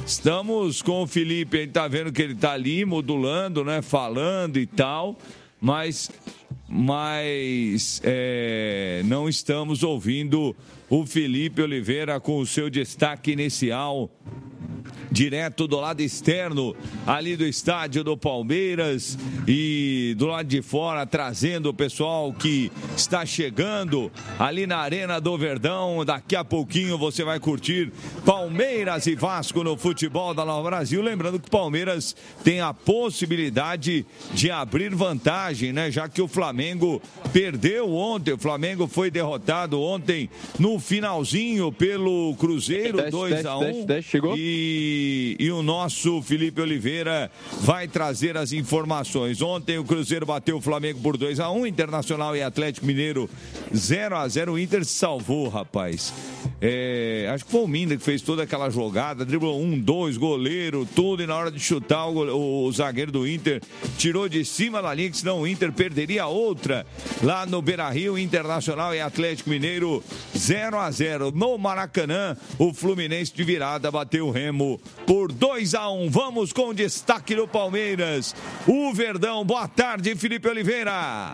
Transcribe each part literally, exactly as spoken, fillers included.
Estamos com o Felipe, a gente tá vendo que ele tá ali modulando, né? Falando e tal, mas, mas é, não estamos ouvindo o Felipe Oliveira com o seu destaque inicial. Direto do lado externo, ali do estádio do Palmeiras e do lado de fora, trazendo o pessoal que está chegando ali na Arena do Verdão. Daqui a pouquinho você vai curtir Palmeiras e Vasco no futebol da Nova Brasil. Lembrando que o Palmeiras tem a possibilidade de abrir vantagem, né? Já que o Flamengo perdeu ontem, o Flamengo foi derrotado ontem no finalzinho pelo Cruzeiro, dois a um. Chegou. E E, o nosso Felipe Oliveira vai trazer as informações. Ontem o Cruzeiro bateu o Flamengo por dois a um, Internacional e Atlético Mineiro zero a zero. O Inter se salvou, rapaz. É, acho que foi o Minda que fez toda aquela jogada, driblou um, dois, goleiro, tudo, e na hora de chutar o, o, o zagueiro do Inter tirou de cima da linha, que senão o Inter perderia outra lá no Beira-Rio. Internacional e Atlético Mineiro zero a zero. No Maracanã, o Fluminense de virada bateu o Remo por dois a um. Vamos com o destaque do Palmeiras. O Verdão, boa tarde, Felipe Oliveira.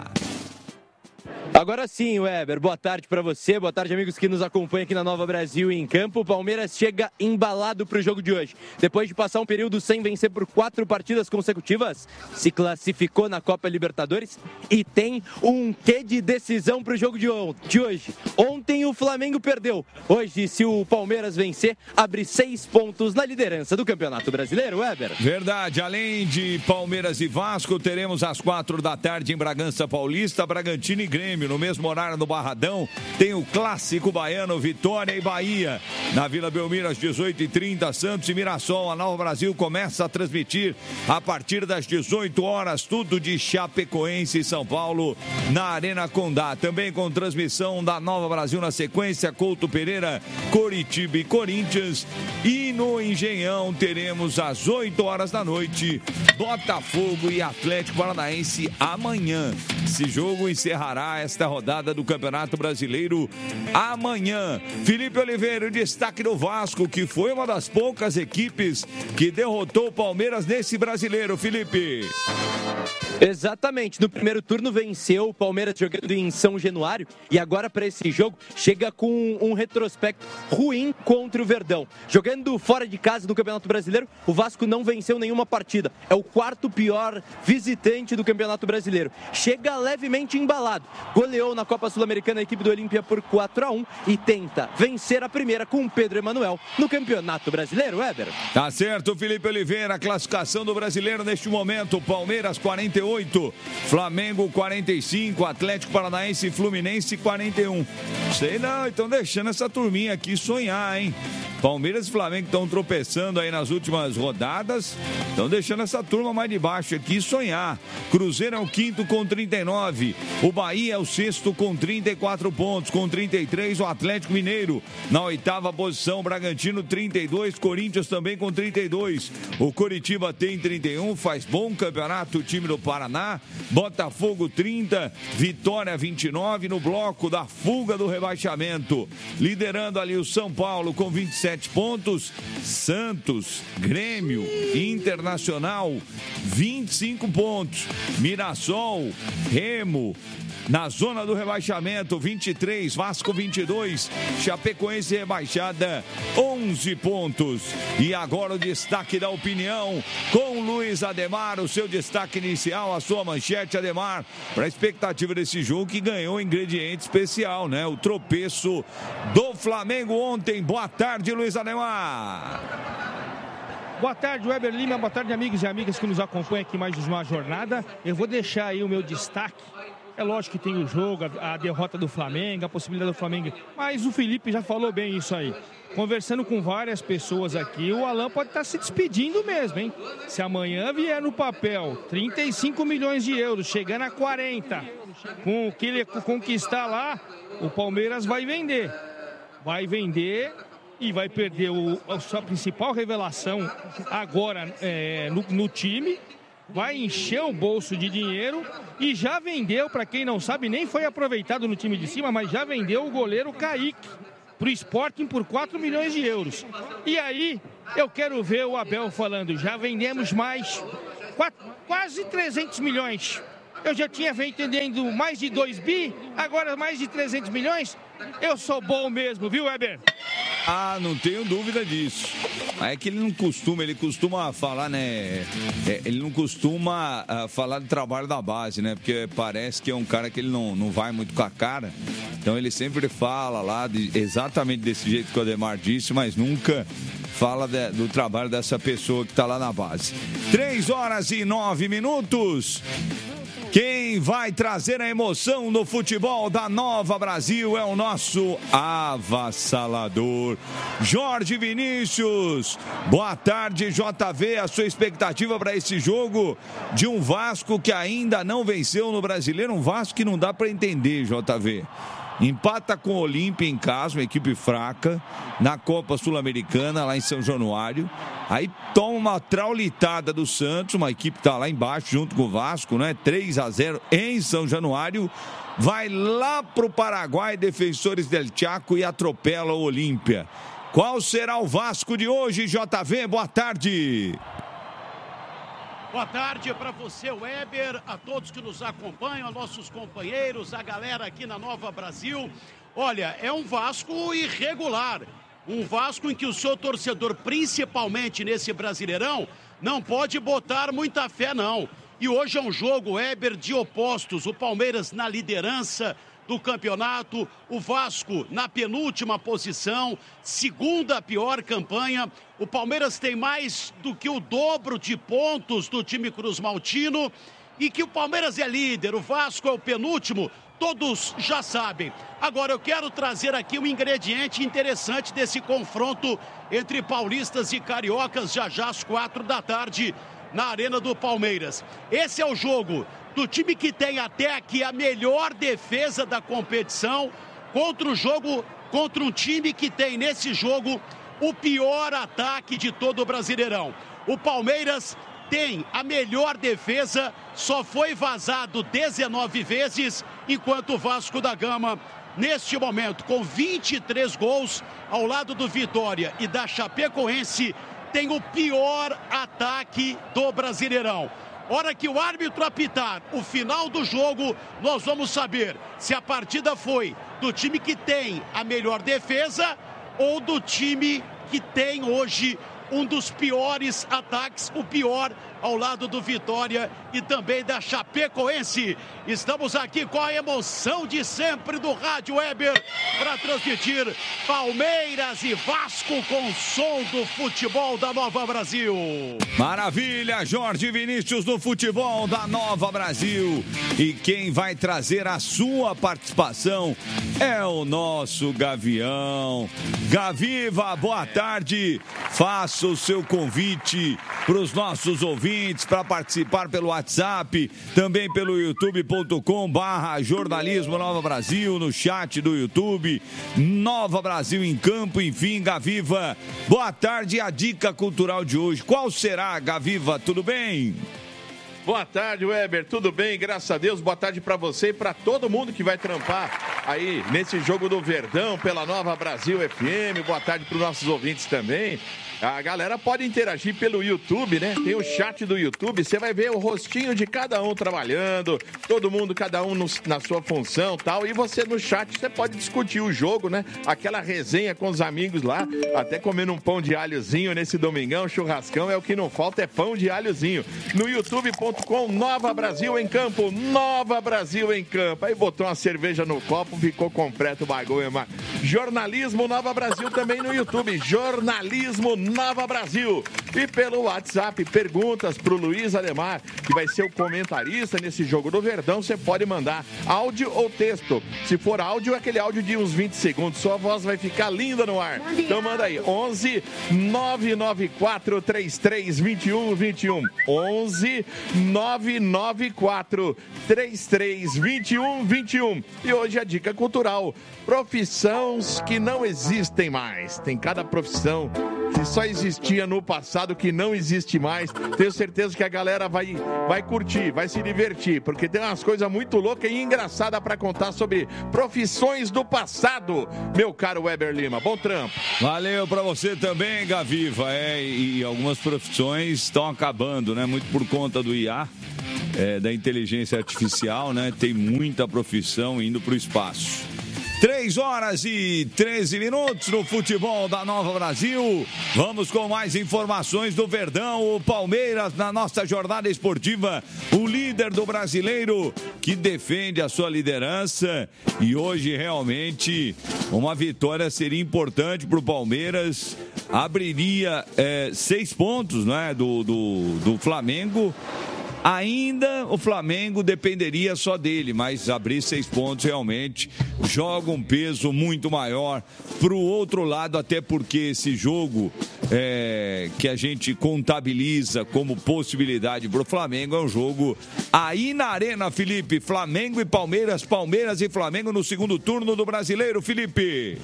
Agora sim, Weber, boa tarde para você, boa tarde, amigos que nos acompanham aqui na Nova Brasil em campo. O Palmeiras chega embalado para o jogo de hoje. Depois de passar um período sem vencer por quatro partidas consecutivas, se classificou na Copa Libertadores e tem um quê de decisão para o jogo de hoje. Ontem o Flamengo perdeu. Hoje, se o Palmeiras vencer, abre seis pontos na liderança do Campeonato Brasileiro, Weber. Verdade, além de Palmeiras e Vasco, teremos às quatro da tarde em Bragança Paulista, Bragantino e Grêmio. No mesmo horário no Barradão, tem o clássico baiano, Vitória e Bahia. Na Vila Belmiro, às dezoito e trinta, Santos e Mirassol. A Nova Brasil começa a transmitir a partir das dezoito horas, tudo de Chapecoense e São Paulo na Arena Condá. Também com transmissão da Nova Brasil na sequência, Couto Pereira, Coritiba e Corinthians. E no Engenhão teremos às oito horas da noite, Botafogo e Atlético Paranaense amanhã. Esse jogo encerrará esta rodada do Campeonato Brasileiro amanhã. Felipe Oliveira, o destaque do Vasco, que foi uma das poucas equipes que derrotou o Palmeiras nesse brasileiro, Felipe. Exatamente, no primeiro turno venceu o Palmeiras jogando em São Januário e agora para esse jogo chega com um retrospecto ruim contra o Verdão. Jogando fora de casa no Campeonato Brasileiro, o Vasco não venceu nenhuma partida. É o quarto pior visitante do Campeonato Brasileiro. Chega levemente embalado. Goleou na Copa Sul-Americana a equipe do Olímpia por quatro a um e tenta vencer a primeira com o Pedro Emanuel no Campeonato Brasileiro, Weber. Tá certo, Felipe Oliveira, a classificação do brasileiro neste momento: Palmeiras quarenta e oito, Flamengo quarenta e cinco, Atlético Paranaense e Fluminense quarenta e um. Sei não, estão deixando essa turminha aqui sonhar, hein? Palmeiras e Flamengo estão tropeçando aí nas últimas rodadas, estão deixando essa turma mais de baixo aqui sonhar. Cruzeiro é o quinto com trinta e nove, o Bahia é o sexto com trinta e quatro pontos, com trinta e três o Atlético Mineiro. Na oitava posição, Bragantino trinta e dois, Corinthians também com trinta e dois. O Coritiba tem trinta e um, faz bom campeonato o time do Paraná. Botafogo trinta, Vitória vinte e nove, no bloco da fuga do rebaixamento. Liderando ali o São Paulo com vinte e sete pontos, Santos, Grêmio, Internacional vinte e cinco pontos, Mirassol, Remo na zona do rebaixamento vinte e três, Vasco vinte e dois, Chapecoense rebaixada onze pontos. E agora o destaque da opinião com Luiz Ademar, o seu destaque inicial, a sua manchete, Ademar, para a expectativa desse jogo que ganhou um ingrediente especial, né? O tropeço do Flamengo ontem. Boa tarde, Luiz Ademar. Boa tarde, Weber Lima, boa tarde, amigos e amigas que nos acompanham aqui mais uma jornada. Eu vou deixar aí o meu destaque. É lógico que tem o jogo, a, a derrota do Flamengo, a possibilidade do Flamengo, mas o Felipe já falou bem isso aí. Conversando com várias pessoas aqui, o Alan pode estar se despedindo mesmo, hein? Se amanhã vier no papel trinta e cinco milhões de euros, chegando a quarenta, com o que ele conquistar lá, o Palmeiras vai vender. Vai vender e vai perder o, a sua principal revelação agora é, no, no time. Vai encher o bolso de dinheiro e já vendeu, para quem não sabe, nem foi aproveitado no time de cima, mas já vendeu o goleiro Kaique para o Sporting por quatro milhões de euros. E aí, Eu quero ver o Abel falando, já vendemos mais quatro, quase trezentos milhões. Eu já tinha entendendo mais de dois bi, agora mais de trezentos milhões. Eu sou bom mesmo, viu, Weber? Ah, não tenho dúvida disso. É que ele não costuma, ele costuma falar, né? É, ele não costuma uh, falar do trabalho da base, né? Porque parece que é um cara que ele não, não vai muito com a cara. Então ele sempre fala lá de, exatamente desse jeito que o Ademar disse, mas nunca fala de, do trabalho dessa pessoa que está lá na base. Três horas e nove minutos. Quem vai trazer a emoção no futebol da Nova Brasil é o nosso avassalador, Jorge Vinícius. Boa tarde, J V. A sua expectativa para esse jogo de um Vasco que ainda não venceu no Brasileiro, um Vasco que não dá para entender, J V. Empata com o Olímpia em casa, uma equipe fraca, na Copa Sul-Americana, lá em São Januário. Aí toma uma traulitada do Santos, uma equipe que está lá embaixo, junto com o Vasco, né? três a zero em São Januário. Vai lá pro Paraguai, Defensores del Chaco, e atropela o Olímpia. Qual será o Vasco de hoje, J V? Boa tarde. Boa tarde para você, Weber, a todos que nos acompanham, a nossos companheiros, a galera aqui na Nova Brasil. Olha, é um Vasco irregular, um Vasco em que o seu torcedor, principalmente nesse Brasileirão, não pode botar muita fé, não. E hoje é um jogo, Weber, de opostos. O Palmeiras na liderança do campeonato, o Vasco na penúltima posição, segunda pior campanha. O Palmeiras tem mais do que o dobro de pontos do time cruzmaltino, e que o Palmeiras é líder, o Vasco é o penúltimo, todos já sabem. Agora eu quero trazer aqui um ingrediente interessante desse confronto entre paulistas e cariocas, já já às quatro da tarde na Arena do Palmeiras. Esse é o jogo do time que tem até aqui a melhor defesa da competição contra o jogo, contra um time que tem nesse jogo o pior ataque de todo o Brasileirão. O Palmeiras tem a melhor defesa, só foi vazado dezenove vezes, enquanto o Vasco da Gama, neste momento, com vinte e três gols, ao lado do Vitória e da Chapecoense, tem o pior ataque do Brasileirão. Hora que o árbitro apitar o final do jogo, nós vamos saber se a partida foi do time que tem a melhor defesa ou do time que tem hoje um dos piores ataques, o pior ao lado do Vitória e também da Chapecoense. Estamos aqui com a emoção de sempre do Rádio Weber para transmitir Palmeiras e Vasco com o som do futebol da Nova Brasil. Maravilha, Jorge Vinícius do futebol da Nova Brasil. E quem vai trazer a sua participação é o nosso Gavião. Gaviva, boa tarde. Faça o seu convite para os nossos ouvintes para participar pelo WhatsApp, também pelo youtube ponto com barra jornalismo Nova Brasil, no chat do YouTube, Nova Brasil em Campo. Enfim, Gaviva, boa tarde. A dica cultural de hoje, qual será, Gaviva? Tudo bem? Boa tarde, Weber, tudo bem? Graças a Deus, boa tarde para você e para todo mundo que vai trampar aí nesse jogo do Verdão pela Nova Brasil F M. Boa tarde para os nossos ouvintes também. A galera pode interagir pelo YouTube, né? Tem o chat do YouTube, você vai ver o rostinho de cada um trabalhando, todo mundo, cada um no, na sua função e tal. E você no chat, você pode discutir o jogo, né? Aquela resenha com os amigos lá, até comendo um pão de alhozinho nesse domingão, churrascão, é o que não falta, é pão de alhozinho. No youtube ponto com, Nova Brasil em Campo, Nova Brasil em Campo. Aí botou uma cerveja no copo, ficou completo o bagulho, mas Jornalismo Nova Brasil também no YouTube, Jornalismo Nova Brasil. E pelo WhatsApp, perguntas pro Luiz Ademar, que vai ser o comentarista nesse jogo do Verdão. Você pode mandar áudio ou texto. Se for áudio, é aquele áudio de uns vinte segundos. Sua voz vai ficar linda no ar. Então manda aí, onze nove nove quatro três três dois um dois um. onze nove nove quatro três três dois um dois um. E hoje a dica cultural: profissões que não existem mais. Tem cada profissão que só existia no passado, que não existe mais. Tenho certeza que a galera vai, vai curtir, vai se divertir, porque tem umas coisas muito loucas e engraçadas para contar sobre profissões do passado, meu caro Weber Lima. Bom trampo. Valeu para você também, Gaviva. É, e algumas profissões estão acabando, né? Muito por conta do I A, é, da inteligência artificial, né? Tem muita profissão indo para o espaço. três horas e treze minutos no futebol da Nova Brasil. Vamos com mais informações do Verdão. O Palmeiras na nossa jornada esportiva. O líder do Brasileiro que defende a sua liderança. E hoje realmente uma vitória seria importante para o Palmeiras. Abriria é, seis pontos, né, do, do, do Flamengo. Ainda o Flamengo dependeria só dele, mas abrir seis pontos realmente joga um peso muito maior para o outro lado, até porque esse jogo é, que a gente contabiliza como possibilidade para o Flamengo é um jogo aí na Arena, Felipe. Flamengo e Palmeiras, Palmeiras e Flamengo no segundo turno do Brasileiro, Felipe.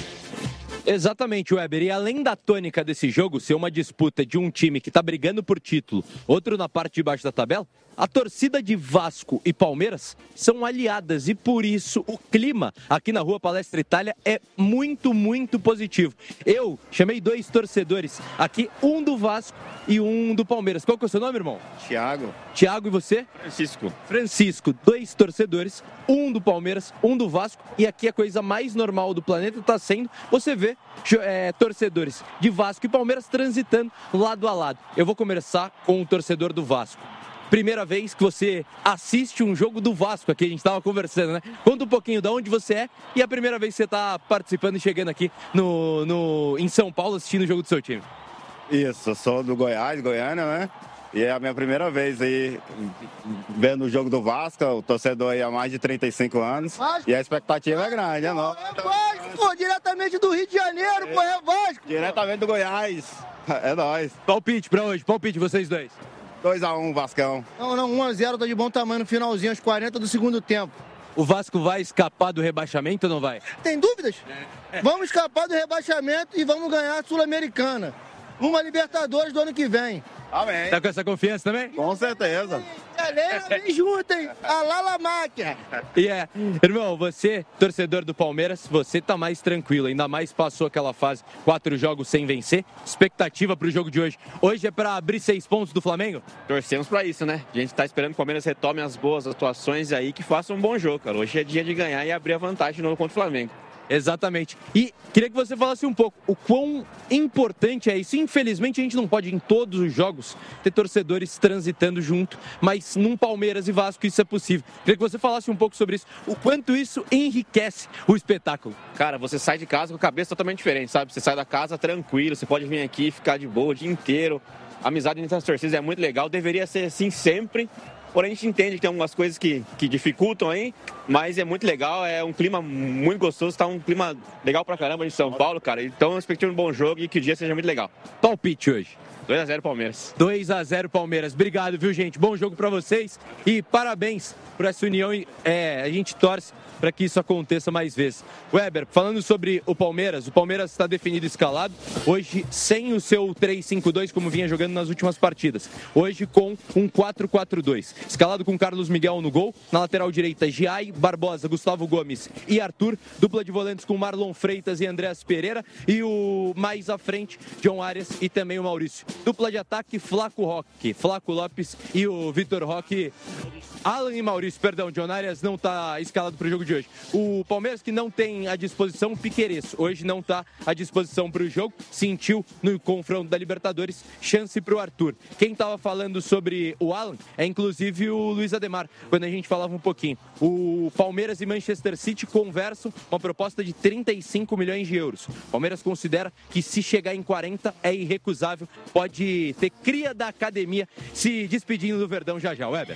Exatamente, Weber. E além da tônica desse jogo ser uma disputa de um time que está brigando por título, outro na parte de baixo da tabela, a torcida de Vasco e Palmeiras são aliadas e por isso o clima aqui na Rua Palestra Itália é muito, muito positivo. Eu chamei dois torcedores aqui, um do Vasco e um do Palmeiras. Qual que é o seu nome, irmão? Thiago. Thiago e você? Francisco. Francisco, dois torcedores, um do Palmeiras, um do Vasco, e aqui a coisa mais normal do planeta está sendo você ver é, torcedores de Vasco e Palmeiras transitando lado a lado. Eu vou começar com o torcedor do Vasco. Primeira vez que você assiste um jogo do Vasco aqui, a gente estava conversando, né? Conta um pouquinho de onde você é e a primeira vez que você está participando e chegando aqui no, no, em São Paulo assistindo o jogo do seu time. Isso, eu sou do Goiás, Goiânia, né? E é a minha primeira vez aí vendo o jogo do Vasco, o torcedor aí há mais de trinta e cinco anos. Vasco. E a expectativa é grande, é nova. É Vasco, pô, diretamente do Rio de Janeiro, é. pô, é Vasco. Diretamente do Goiás, é nóis. Palpite pra hoje, palpite vocês dois. dois a um, Vascão. Não, não, um a zero, tá de bom tamanho no finalzinho, aos quarenta do segundo tempo. O Vasco vai escapar do rebaixamento ou não vai? Tem dúvidas? É. Vamos escapar do rebaixamento e vamos ganhar a Sul-Americana. Uma Libertadores do ano que vem. Amém. Tá com essa confiança também? Com certeza. Galera, vem junto, hein? A Lala Máquia. E é, irmão, você, torcedor do Palmeiras, você tá mais tranquilo, ainda mais passou aquela fase, quatro jogos sem vencer. Expectativa pro jogo de hoje. Hoje é pra abrir seis pontos do Flamengo? Torcemos pra isso, né? A gente tá esperando que o Palmeiras retome as boas atuações aí, que faça um bom jogo, cara. Hoje é dia de ganhar e abrir a vantagem de novo contra o Flamengo. Exatamente. E queria que você falasse um pouco o quão importante é isso. Infelizmente, a gente não pode, em todos os jogos, ter torcedores transitando junto, mas num Palmeiras e Vasco isso é possível. Queria que você falasse um pouco sobre isso, o quanto isso enriquece o espetáculo. Cara, você sai de casa com a cabeça totalmente diferente, sabe? Você sai da casa tranquilo, você pode vir aqui e ficar de boa o dia inteiro. A amizade entre as torcidas é muito legal, deveria ser assim sempre. Porém, a gente entende que tem algumas coisas que, que dificultam aí, mas é muito legal, é um clima muito gostoso, tá um clima legal pra caramba em São Paulo, cara. Então, eu espero um bom jogo e que o dia seja muito legal. Palpite hoje. dois a zero Palmeiras. dois a zero Palmeiras. Obrigado, viu, gente? Bom jogo pra vocês e parabéns por essa união. É, a gente torce para que isso aconteça mais vezes. Weber, falando sobre o Palmeiras, o Palmeiras está definido escalado, hoje sem o seu três cinco dois, como vinha jogando nas últimas partidas. Hoje com um quatro quatro dois. Escalado com Carlos Miguel no gol, na lateral direita, Giai, Barbosa, Gustavo Gomes e Arthur. Dupla de volantes com Marlon Freitas e Andréas Pereira. E o mais à frente, John Arias e também o Maurício. Dupla de ataque, Flaco Roque, Flaco Lopes e o Vitor Roque. Alan e Maurício, perdão, John Arias não está escalado para o jogo de hoje. O Palmeiras que não tem à disposição, Piquerez, hoje não está à disposição para o jogo, sentiu no confronto da Libertadores, chance para o Arthur. Quem estava falando sobre o Alan é inclusive o Luiz Ademar, quando a gente falava um pouquinho. O Palmeiras e Manchester City conversam uma proposta de trinta e cinco milhões de euros. O Palmeiras considera que se chegar em quarenta é irrecusável, pode ter cria da academia se despedindo do Verdão já já, Weber.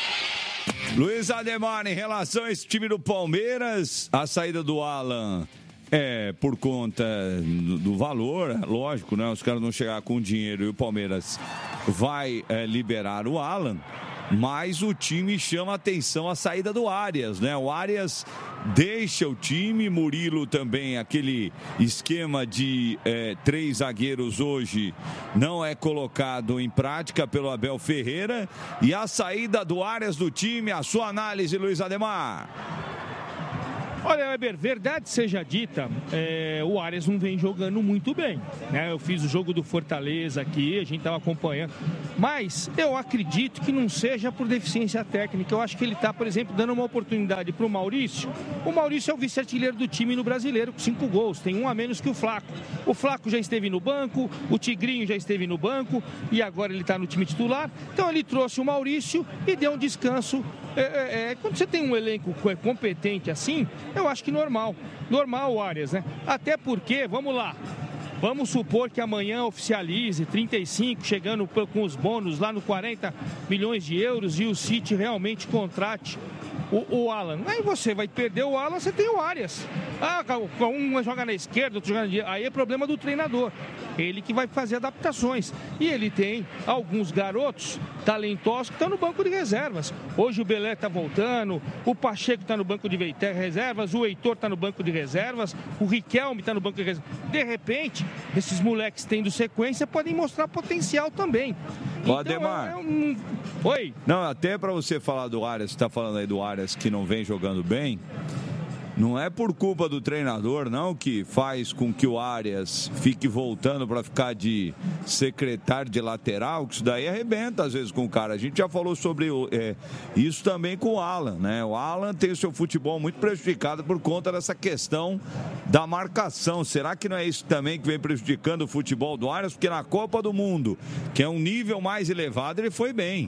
Luiz Ademar, em relação a esse time do Palmeiras, a saída do Alan é por conta do, do valor, lógico, né? Os caras não chegar com dinheiro e o Palmeiras vai é, liberar o Alan, mas o time chama atenção a saída do Arias, né? O Arias deixa o time, Murilo também, aquele esquema de é, três zagueiros hoje não é colocado em prática pelo Abel Ferreira, e a saída do Arias do time, a sua análise, Luiz Ademar. Olha, Weber, verdade seja dita, é, o Arias não vem jogando muito bem, né? Eu fiz o jogo do Fortaleza aqui, a gente estava acompanhando, mas eu acredito que não seja por deficiência técnica. Eu acho que ele está, por exemplo, dando uma oportunidade para o Maurício. O Maurício é o vice-artilheiro do time no Brasileiro, com cinco gols, tem um a menos que o Flaco. O Flaco já esteve no banco, o Tigrinho já esteve no banco e agora ele está no time titular. Então ele trouxe o Maurício e deu um descanso. É, é, é, quando você tem um elenco competente assim, eu acho que normal, normal o Arias, né? Até porque, vamos lá, vamos supor que amanhã oficialize trinta e cinco, chegando com os bônus lá no quarenta milhões de euros e o City realmente contrate o, o Alan. Aí você vai perder o Alan, você tem o Arias. Ah, um joga na esquerda, outro joga na direita. Aí é problema do treinador. Ele que vai fazer adaptações. E ele tem alguns garotos talentosos que estão no banco de reservas. Hoje o Belé está voltando, o Pacheco está no banco de reservas, o Heitor está no banco de reservas, o Riquelme está no banco de reservas. De repente, esses moleques tendo sequência podem mostrar potencial também. Então, Ademar. É um... Oi? Não, até para você falar do Arias, você está falando aí do Arias que não vem jogando bem. Não é por culpa do treinador, não, que faz com que o Arias fique voltando para ficar de secretário de lateral, que isso daí arrebenta às vezes com o cara. A gente já falou sobre é, isso também com o Alan, né? O Alan tem o seu futebol muito prejudicado por conta dessa questão da marcação. Será que não é isso também que vem prejudicando o futebol do Arias? Porque na Copa do Mundo, que é um nível mais elevado, ele foi bem.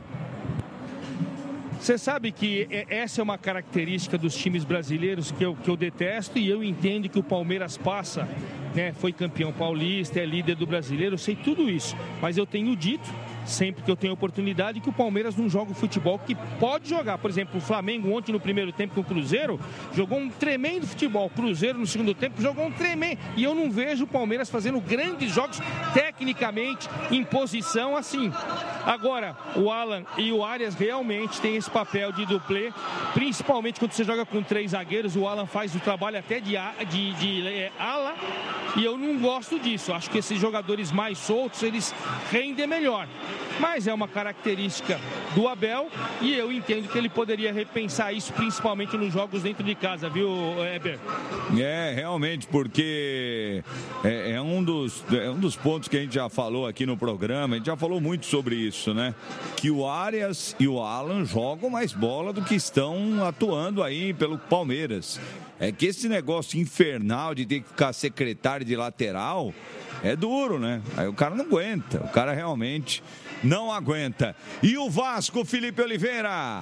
Você sabe que essa é uma característica dos times brasileiros que eu, que eu detesto, e eu entendo que o Palmeiras passa, né, foi campeão paulista, é líder do brasileiro, eu sei tudo isso, mas eu tenho dito, sempre que eu tenho oportunidade, que o Palmeiras não joga o futebol que pode jogar. Por exemplo, o Flamengo ontem no primeiro tempo com o Cruzeiro jogou um tremendo futebol. O Cruzeiro no segundo tempo jogou um tremendo. E eu não vejo o Palmeiras fazendo grandes jogos tecnicamente em posição assim. Agora, o Alan e o Arias realmente têm esse papel de duplê, principalmente quando você joga com três zagueiros. O Alan faz o trabalho até de, de, de, de é, ala, e eu não gosto disso. Acho que esses jogadores mais soltos, eles rendem melhor. Mas é uma característica do Abel e eu entendo que ele poderia repensar isso, principalmente nos jogos dentro de casa, viu, Heber? É, realmente, porque é, é, um dos, é um dos pontos que a gente já falou aqui no programa, a gente já falou muito sobre isso, né? Que o Arias e o Alan jogam mais bola do que estão atuando aí pelo Palmeiras. É que esse negócio infernal de ter que ficar secretário de lateral é duro, né? Aí o cara não aguenta, o cara realmente não aguenta. E o Vasco, Felipe Oliveira?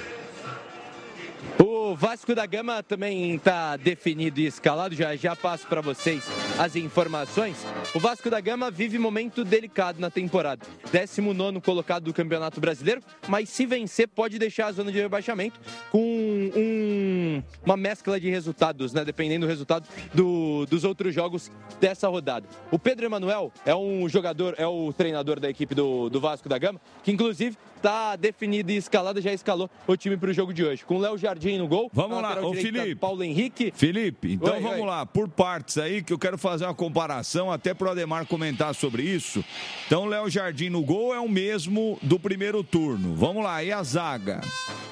O Vasco da Gama também está definido e escalado, já já passo para vocês as informações. O Vasco da Gama vive momento delicado na temporada. décimo nono colocado do Campeonato Brasileiro, mas se vencer pode deixar a zona de rebaixamento com um, uma mescla de resultados, né? Dependendo do resultado do, dos outros jogos dessa rodada. O Pedro Emanuel é um jogador, é o treinador da equipe do, do Vasco da Gama, que inclusive está definido e escalado, já escalou o time para o jogo de hoje. Com o Léo Jardim no gol. Vamos lá, ô Felipe. Paulo Henrique. Felipe, então oi, vamos oi. lá, por partes aí, que eu quero fazer uma comparação, até pro Ademar comentar sobre isso. Então, Léo Jardim no gol é o mesmo do primeiro turno. Vamos lá, e a zaga?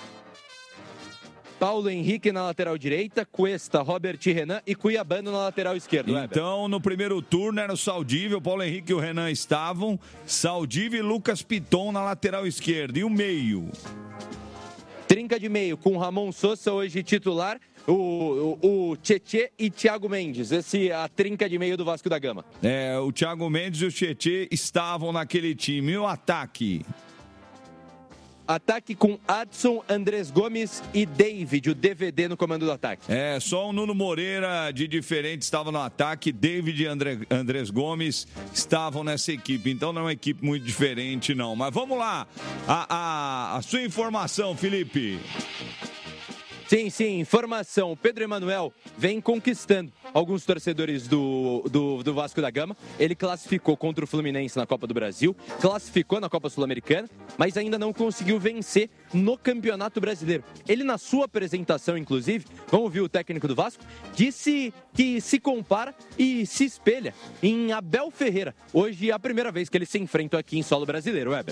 Paulo Henrique na lateral direita, Cuesta, Robert Renan e Cuiabano na lateral esquerda. Então, Weber. no primeiro turno era o Saldívia, o Paulo Henrique e o Renan estavam. Saldívia e Lucas Piton na lateral esquerda. E o meio? Trinca de meio com Ramon Sosa hoje titular, o, o, o Tietê e Thiago Mendes. Esse é a trinca de meio do Vasco da Gama. É, o Thiago Mendes e o Tietê estavam naquele time. E o ataque? Ataque com Adson, Andrés Gomes e David, o D V D no comando do ataque. É, só o Nuno Moreira de diferente estava no ataque, David e André, Andrés Gomes estavam nessa equipe. Então não é uma equipe muito diferente, não. Mas vamos lá, a, a, a sua informação, Felipe. Sim, sim, informação. O Pedro Emanuel vem conquistando alguns torcedores do, do, do Vasco da Gama. Ele classificou contra o Fluminense na Copa do Brasil, classificou na Copa Sul-Americana, mas ainda não conseguiu vencer no Campeonato Brasileiro. Ele, na sua apresentação, inclusive, vamos ouvir o técnico do Vasco, disse que se compara e se espelha em Abel Ferreira. Hoje é a primeira vez que eles se enfrentam aqui em solo brasileiro, Weber.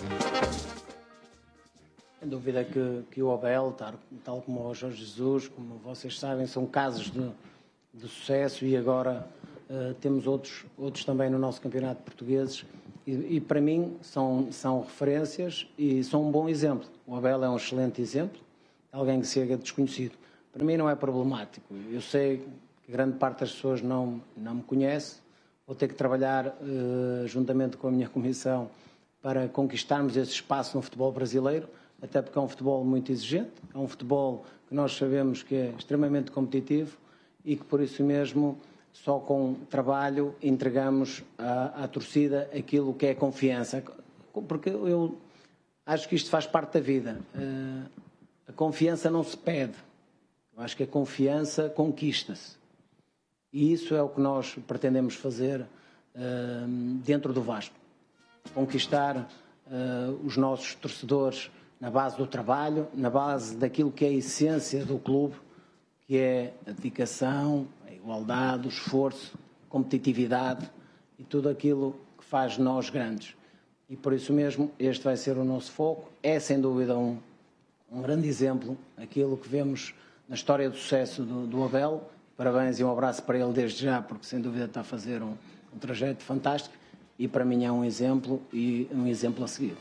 Sem dúvida que, que o Abel, tal, tal como o Jorge Jesus, como vocês sabem, são casos de, de sucesso e agora uh, temos outros, outros também no nosso campeonato português e, e para mim são, são referências e são um bom exemplo. O Abel é um excelente exemplo, alguém que chega desconhecido. Para mim não é problemático. Eu sei que grande parte das pessoas não, não me conhece, vou ter que trabalhar uh, juntamente com a minha comissão para conquistarmos esse espaço no futebol brasileiro, até porque é um futebol muito exigente, é um futebol que nós sabemos que é extremamente competitivo e que por isso mesmo só com trabalho entregamos à, à torcida aquilo que é confiança, porque eu acho que isto faz parte da vida. A confiança não se pede, eu acho que a confiança conquista-se e isso é o que nós pretendemos fazer dentro do Vasco, conquistar os nossos torcedores na base do trabalho, na base daquilo que é a essência do clube, que é a dedicação, a igualdade, o esforço, a competitividade e tudo aquilo que faz nós grandes. E por isso mesmo este vai ser o nosso foco. É sem dúvida um, um grande exemplo, aquilo que vemos na história do sucesso do, do Abel. Parabéns e um abraço para ele desde já, porque sem dúvida está a fazer um, um trajeto fantástico e para mim é um exemplo e um exemplo a seguir.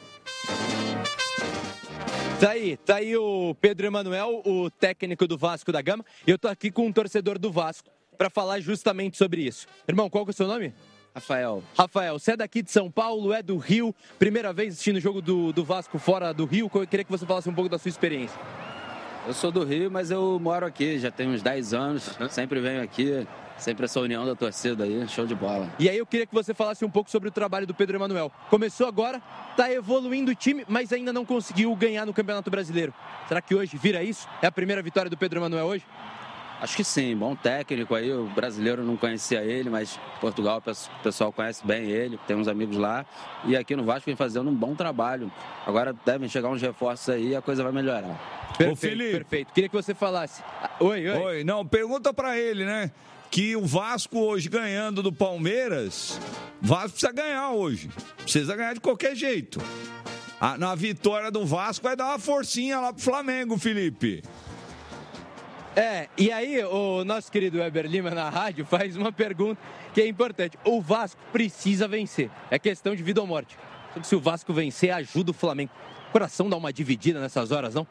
Tá aí, tá aí o Pedro Emanuel, o técnico do Vasco da Gama. E eu tô aqui com um torcedor do Vasco para falar justamente sobre isso. Irmão, qual que é o seu nome? Rafael. Rafael, você é daqui de São Paulo, é do Rio, primeira vez assistindo o jogo do, do Vasco fora do Rio. Eu queria que você falasse um pouco da sua experiência. Eu sou do Rio, mas eu moro aqui, já tem uns dez anos, sempre venho aqui. Sempre essa união da torcida aí, show de bola. E aí eu queria que você falasse um pouco sobre o trabalho do Pedro Emanuel. Começou agora, está evoluindo o time, mas ainda não conseguiu ganhar no Campeonato Brasileiro. Será que hoje vira isso? É a primeira vitória do Pedro Emanuel hoje? Acho que sim, bom técnico aí, o brasileiro não conhecia ele, mas Portugal o pessoal conhece bem ele, tem uns amigos lá. E aqui no Vasco vem fazendo um bom trabalho. Agora devem chegar uns reforços aí e a coisa vai melhorar. Perfeito, Ô, Felipe. perfeito. Queria que você falasse. Oi, oi. Oi, não, pergunta pra ele, né? Que o Vasco hoje ganhando do Palmeiras, o Vasco precisa ganhar hoje. Precisa ganhar de qualquer jeito. A, na vitória do Vasco vai dar uma forcinha lá pro Flamengo, Felipe. É, e aí o nosso querido Weber Lima na rádio faz uma pergunta que é importante. O Vasco precisa vencer. É questão de vida ou morte. Se o Vasco vencer, ajuda o Flamengo. O coração dá uma dividida nessas horas, não?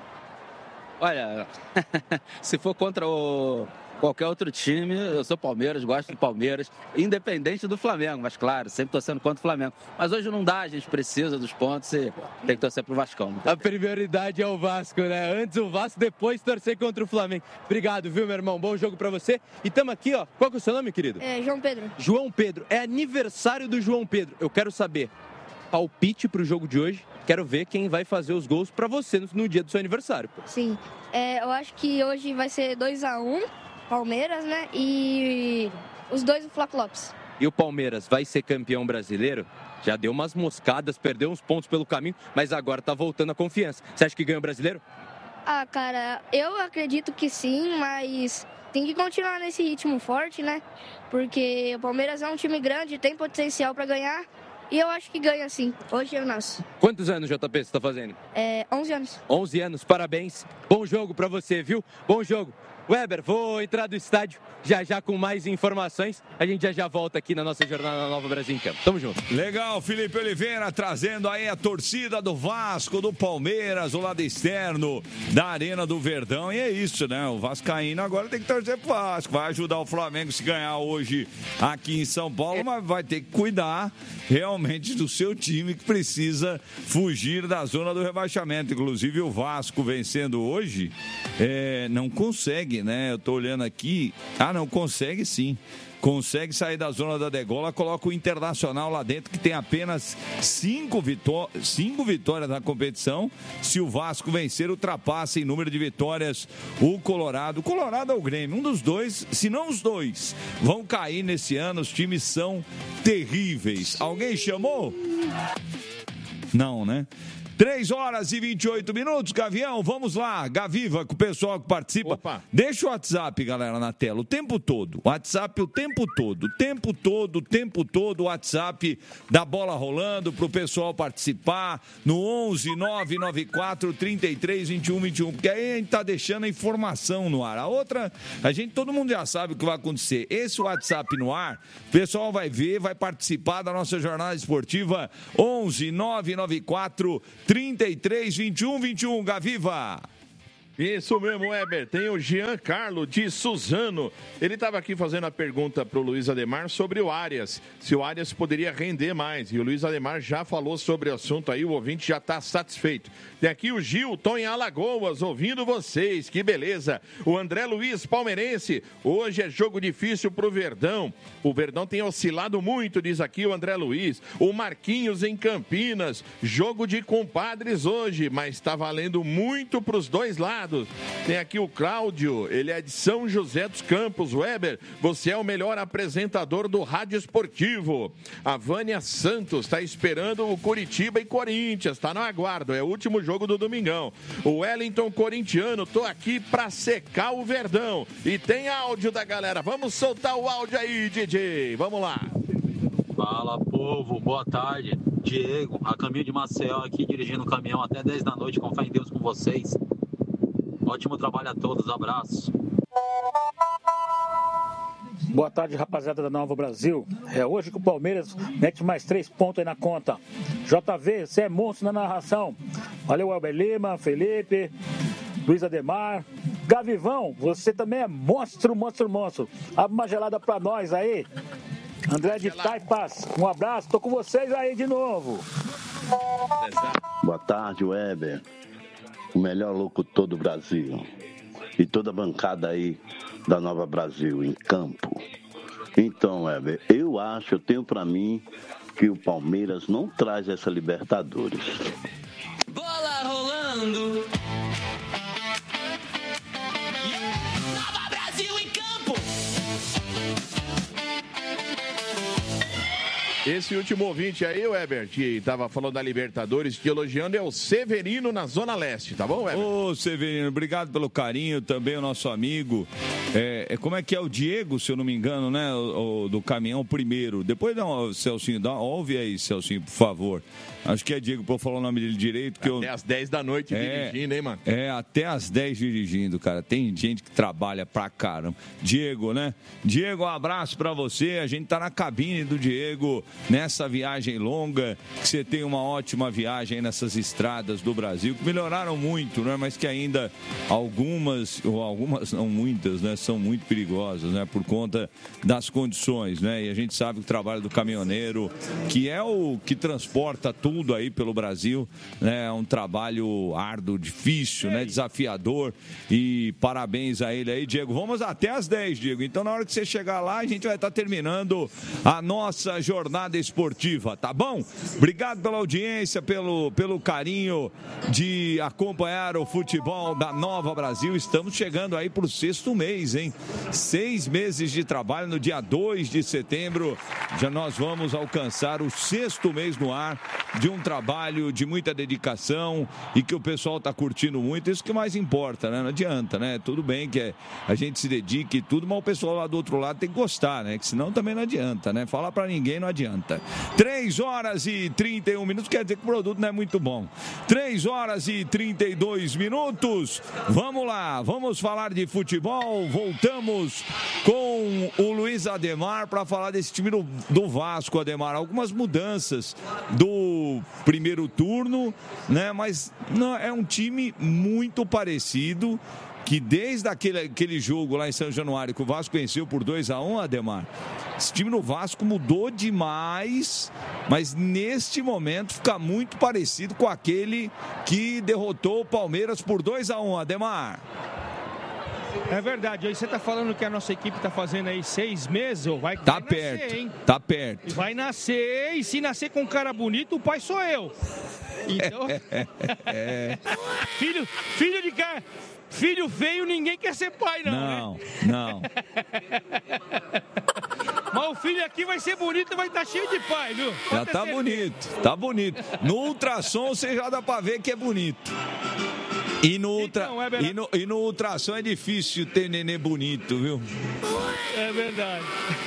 Olha, se for contra o... qualquer outro time, eu sou Palmeiras, gosto do Palmeiras, independente do Flamengo, mas claro, sempre torcendo contra o Flamengo. Mas hoje não dá, a gente precisa dos pontos e tem que torcer pro Vascão. A prioridade é o Vasco, né? Antes o Vasco, depois torcer contra o Flamengo. Obrigado, viu, meu irmão? Bom jogo pra você. E tamo aqui, ó. Qual que é o seu nome, querido? É João Pedro. João Pedro. É aniversário do João Pedro. Eu quero saber, palpite pro jogo de hoje. Quero ver quem vai fazer os gols pra você no, no dia do seu aniversário. Pô. Sim. É, eu acho que hoje vai ser dois a um. Palmeiras, né? E os dois do Flávio Lopes. E o Palmeiras vai ser campeão brasileiro? Já deu umas moscadas, perdeu uns pontos pelo caminho, mas agora tá voltando a confiança. Você acha que ganha o brasileiro? Ah, cara, eu acredito que sim, mas tem que continuar nesse ritmo forte, né? Porque o Palmeiras é um time grande, tem potencial para ganhar. E eu acho que ganha sim. Hoje é o nosso. Quantos anos, J P, você tá fazendo? É, onze anos. onze anos, parabéns. Bom jogo pra você, viu? Bom jogo. Weber, vou entrar do estádio já já com mais informações. A gente já já volta aqui na nossa jornada na Nova Brasil em Campo. Tamo junto. Legal, Felipe Oliveira trazendo aí a torcida do Vasco, do Palmeiras, o lado externo da Arena do Verdão. E é isso, né? O vascaíno agora tem que torcer pro Vasco. Vai ajudar o Flamengo se ganhar hoje aqui em São Paulo, mas vai ter que cuidar realmente do seu time que precisa fugir da zona do rebaixamento. Inclusive o Vasco vencendo hoje, é, não consegue, né? Eu tô olhando aqui. Ah, não, consegue sim. consegue sair da zona da degola, coloca o Internacional lá dentro, que tem apenas cinco, vitó- cinco vitórias na competição. Se o Vasco vencer, ultrapassa em número de vitórias o Colorado. O Colorado é o Grêmio, um dos dois, se não os dois, vão cair nesse ano. Os times são terríveis. Alguém chamou? Não, né? três horas e vinte e oito minutos, Gavião, vamos lá, Gaviva, com o pessoal que participa. Opa. Deixa o WhatsApp, galera, na tela, o tempo todo. WhatsApp o tempo todo, o tempo todo, o tempo todo, o WhatsApp da bola rolando pro pessoal participar no onze nove nove quatro, trinta e três, vinte e um, vinte e um, porque aí a gente tá deixando a informação no ar. A outra, a gente, todo mundo já sabe o que vai acontecer. Esse WhatsApp no ar, o pessoal vai ver, vai participar da nossa jornada esportiva onze nove nove quatro, trinta e três, vinte e um, vinte e um, Gaviva. Isso mesmo, Weber. Tem o Giancarlo de Suzano. Ele estava aqui fazendo a pergunta para o Luiz Ademar sobre o Arias. Se o Arias poderia render mais. E o Luiz Ademar já falou sobre o assunto aí. O ouvinte já está satisfeito. Tem aqui o Gilton em Alagoas, ouvindo vocês. Que beleza. O André Luiz, palmeirense. Hoje é jogo difícil para o Verdão. O Verdão tem oscilado muito, diz aqui o André Luiz. O Marquinhos em Campinas. Jogo de compadres hoje, mas está valendo muito para os dois lados. Tem aqui o Cláudio, ele é de São José dos Campos. Weber, você é o melhor apresentador do rádio esportivo. A Vânia Santos está esperando o Curitiba e Corinthians, está no aguardo, é o último jogo do domingão. O Wellington corintiano, tô aqui para secar o Verdão. E tem áudio da galera, vamos soltar o áudio aí, D J, vamos lá. Fala, povo, boa tarde. Diego, a caminho de Maceió aqui, dirigindo o caminhão até dez da noite, com fé em Deus com vocês. Ótimo trabalho a todos, abraço. Boa tarde, rapaziada da Nova Brasil. É hoje que o Palmeiras mete mais três pontos aí na conta. J V, você é monstro na narração. Valeu, Elber Lima, Felipe, Luiz Ademar. Gavivão, você também é monstro, monstro, monstro. Abre uma gelada pra nós aí. André de Taipas, um abraço, tô com vocês aí de novo. Boa tarde, Weber. O melhor locutor do Brasil. E toda a bancada aí da Nova Brasil, em campo. Então, Weber, eu acho, eu tenho pra mim que o Palmeiras não traz essa Libertadores. Bola rolando. Nova Brasil em campo. Esse último ouvinte aí, Weber, que estava falando da Libertadores, te elogiando, é o Severino na Zona Leste, tá bom, Weber? Ô, Severino, obrigado pelo carinho, também o nosso amigo. É, é, como é que é o Diego, se eu não me engano, né? O, o, do caminhão primeiro. Depois dá um, Celcinho, dá, ouve aí, Celcinho, por favor. Acho que é Diego, pra eu falar o nome dele direito. Que até eu... às dez da noite é, dirigindo, hein, mano? É, até às dez dirigindo, cara. Tem gente que trabalha pra caramba. Diego, né? Diego, um abraço pra você. A gente tá na cabine do Diego nessa viagem longa. Que você tenha uma ótima viagem nessas estradas do Brasil, que melhoraram muito, né? Mas que ainda algumas, ou algumas não muitas, né? São muito perigosas, né? Por conta das condições, né? E a gente sabe que o trabalho do caminhoneiro, que é o que transporta tudo tudo aí pelo Brasil, né? É um trabalho árduo, difícil, né? Desafiador, e parabéns a ele aí, Diego. Vamos até às dez, Diego. Então, na hora que você chegar lá, a gente vai estar terminando a nossa jornada esportiva, tá bom? Obrigado pela audiência, pelo, pelo carinho de acompanhar o futebol da Nova Brasil. Estamos chegando aí pro sexto mês, hein? Seis meses de trabalho. No dia dois de setembro, já nós vamos alcançar o sexto mês no ar de um trabalho de muita dedicação e que o pessoal está curtindo muito. Isso que mais importa, né? Não adianta, né? Tudo bem que a gente se dedique e tudo, mas o pessoal lá do outro lado tem que gostar, né? Que senão também não adianta, né? Falar para ninguém não adianta. três horas e trinta e um minutos, quer dizer que o produto não é muito bom. três horas e trinta e dois minutos. Vamos lá, vamos falar de futebol. Voltamos com o Luiz Ademar para falar desse time do, do Vasco, Ademar. Algumas mudanças do primeiro turno, né? Mas não, é um time muito parecido, que desde aquele, aquele jogo lá em São Januário, que o Vasco venceu por dois a um, Ademar, esse time no Vasco mudou demais, mas neste momento fica muito parecido com aquele que derrotou o Palmeiras por dois a um, Ademar. É verdade. Aí você tá falando que a nossa equipe tá fazendo aí seis meses, ou vai, Tá vai perto, nascer, hein? tá perto. Vai nascer, e se nascer com um cara bonito, o pai sou eu. Então, É. filho, filho de cara, filho feio, ninguém quer ser pai, não. Não, né? não. Mas o filho aqui vai ser bonito e vai estar cheio de pai, viu? Pode Já ter tá certeza. bonito, tá bonito. No ultrassom você já dá pra ver que é bonito. E no, ultra... Então, é verdade. e no, e no ultrassom é difícil ter nenê bonito, viu? É verdade.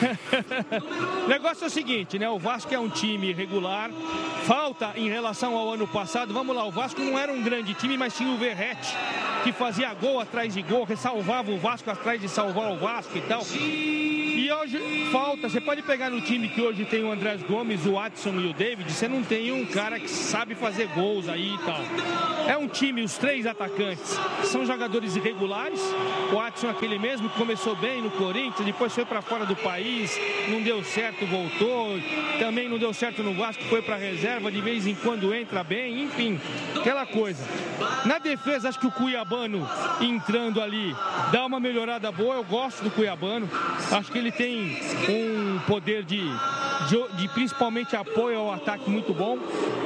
O negócio é o seguinte, né? O Vasco é um time regular. Falta em relação ao ano passado. Vamos lá, o Vasco não era um grande time, mas tinha o Verratti, que fazia gol atrás de gol, que salvava o Vasco atrás de salvar o Vasco e tal. E hoje falta, você pode pegar no time que hoje tem o Andrés Gomes, o Adson e o David, você não tem um cara que sabe fazer gols aí e tal. É um time, os três atacantes são jogadores irregulares. O Adson é aquele mesmo que começou bem no Corinthians, depois foi para fora do país, não deu certo, voltou. Também não deu certo no Vasco, foi para reserva, de vez em quando entra bem, enfim, aquela coisa. Na defesa, acho que o Cuiabano entrando ali dá uma melhorada boa. Eu gosto do Cuiabano, acho que ele tem um poder de, de, de principalmente apoio ao ataque muito bom.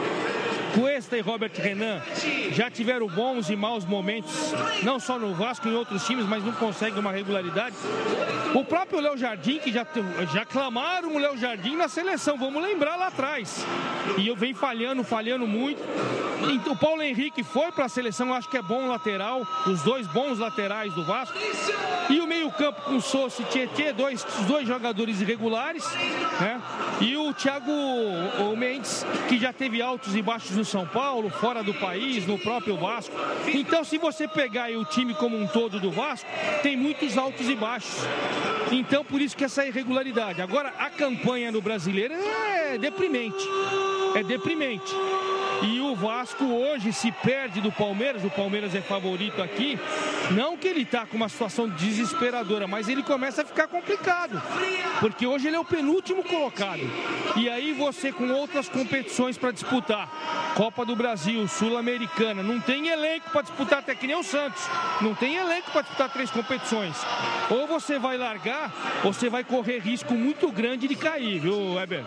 Cuesta e Robert Renan já tiveram bons e maus momentos, não só no Vasco, em outros times, mas não conseguem uma regularidade. O próprio Léo Jardim, que já, já clamaram o Léo Jardim na seleção, vamos lembrar lá atrás. E eu venho falhando, falhando muito. O Paulo Henrique foi para a seleção, acho que é bom lateral, os dois bons laterais do Vasco. E o meio-campo com Sousa e Tietê, dois, dois jogadores irregulares, né? E o Thiago o Mendes, que já teve altos e baixos no São Paulo, fora do país, no próprio Vasco. Então, se você pegar aí o time como um todo do Vasco, tem muitos altos e baixos. Então, por isso que essa irregularidade. Agora, a campanha no Brasileiro é deprimente. É deprimente. E o Vasco hoje se perde do Palmeiras, o Palmeiras é favorito aqui, não que ele está com uma situação desesperadora, mas ele começa a ficar complicado, porque hoje ele é o penúltimo colocado, e aí você com outras competições para disputar, Copa do Brasil, Sul-Americana, não tem elenco para disputar, até que nem o Santos, não tem elenco para disputar três competições, ou você vai largar, ou você vai correr risco muito grande de cair, viu, Weber?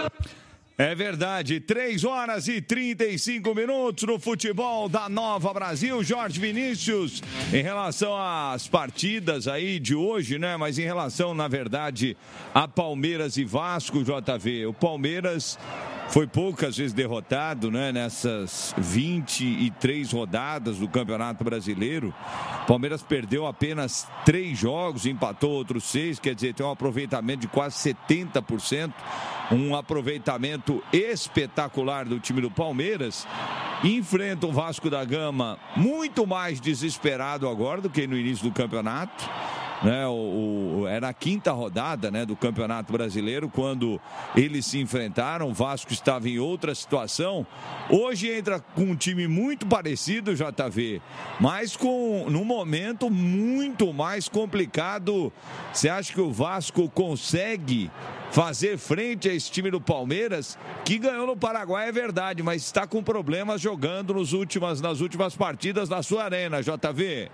É verdade, três horas e trinta e cinco minutos no futebol da Nova Brasil. Jorge Vinícius, em relação às partidas aí de hoje, né? Mas em relação, na verdade, a Palmeiras e Vasco, J V. O Palmeiras foi poucas vezes derrotado, né? Nessas vinte e três rodadas do Campeonato Brasileiro. O Palmeiras perdeu apenas três jogos, empatou outros seis, quer dizer, tem um aproveitamento de quase setenta por cento. Um aproveitamento espetacular do time do Palmeiras. Enfrenta o Vasco da Gama muito mais desesperado agora do que no início do campeonato. Né, o, o, era a quinta rodada, né, do Campeonato Brasileiro, quando eles se enfrentaram. O Vasco estava em outra situação. Hoje entra com um time muito parecido, J V, mas com num momento muito mais complicado. Você acha que o Vasco consegue fazer frente a esse time do Palmeiras, que ganhou no Paraguai, é verdade, mas está com problemas jogando nos últimas, nas últimas partidas na sua arena, J V?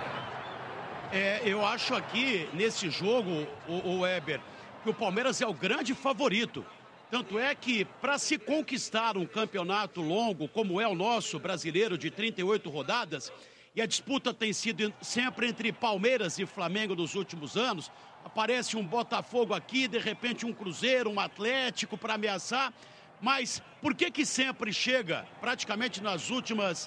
É, eu acho aqui, nesse jogo, o, o Weber, que o Palmeiras é o grande favorito. Tanto é que, para se conquistar um campeonato longo, como é o nosso brasileiro, de trinta e oito rodadas, e a disputa tem sido sempre entre Palmeiras e Flamengo nos últimos anos, aparece um Botafogo aqui, de repente um Cruzeiro, um Atlético para ameaçar, mas por que que sempre chega, praticamente nas últimas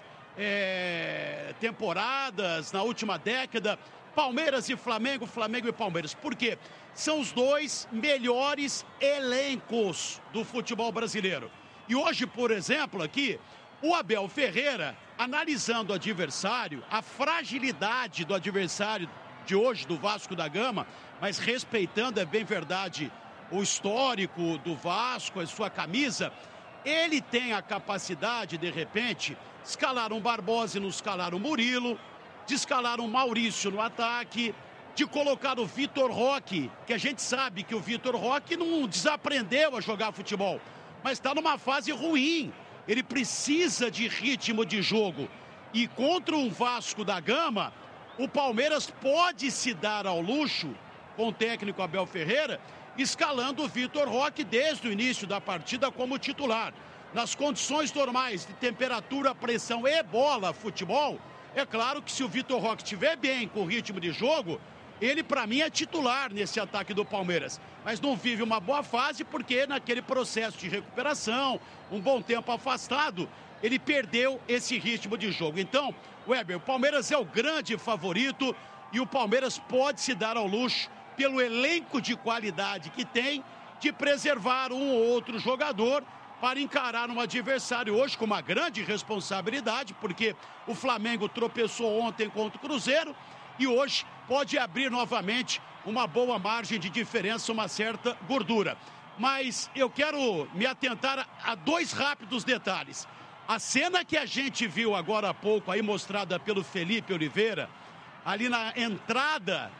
é, temporadas, na última década, Palmeiras e Flamengo, Flamengo e Palmeiras? Por quê? São os dois melhores elencos do futebol brasileiro. E hoje, por exemplo, aqui, o Abel Ferreira, analisando o adversário, a fragilidade do adversário de hoje, do Vasco da Gama, mas respeitando, é bem verdade, o histórico do Vasco, a sua camisa, ele tem a capacidade, de repente, escalar um Barbosa e não escalar um Murilo, de escalar um Maurício no ataque, de colocar o Vitor Roque, que a gente sabe que o Vitor Roque não desaprendeu a jogar futebol, mas está numa fase ruim. Ele precisa de ritmo de jogo. E contra um Vasco da Gama, o Palmeiras pode se dar ao luxo, com o técnico Abel Ferreira, escalando o Vitor Roque desde o início da partida como titular. Nas condições normais de temperatura, pressão e bola, futebol, é claro que se o Vitor Roque estiver bem com o ritmo de jogo, ele para mim é titular nesse ataque do Palmeiras. Mas não vive uma boa fase porque naquele processo de recuperação, um bom tempo afastado, ele perdeu esse ritmo de jogo. Então, Weber, o Palmeiras é o grande favorito e o Palmeiras pode se dar ao luxo, pelo elenco de qualidade que tem, de preservar um ou outro jogador para encarar um adversário hoje com uma grande responsabilidade, porque o Flamengo tropeçou ontem contra o Cruzeiro e hoje pode abrir novamente uma boa margem de diferença, uma certa gordura. Mas eu quero me atentar a dois rápidos detalhes. A cena que a gente viu agora há pouco, aí mostrada pelo Felipe Oliveira, ali na entrada